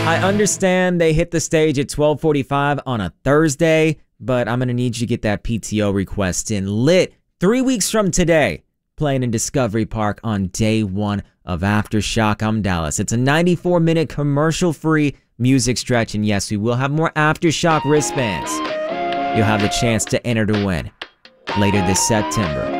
I understand they hit the stage at 12:45 on a Thursday, but I'm going to need you to get that PTO request in. Lit 3 weeks from today, playing in Discovery Park on day one of Aftershock. I'm Dallas. It's a 94-minute commercial-free music stretch, and yes, we will have more Aftershock wristbands. You'll have the chance to enter to win later this September.